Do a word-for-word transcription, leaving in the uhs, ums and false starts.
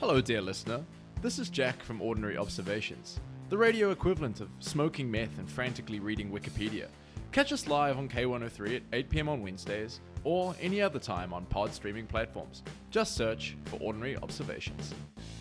Hello, dear listener. This is Jack from Ordinary Observations, the radio equivalent of smoking meth and frantically reading Wikipedia. Catch us live on K one oh three at eight p.m. on Wednesdays, or any other time on pod streaming platforms. Just search for Ordinary Observations.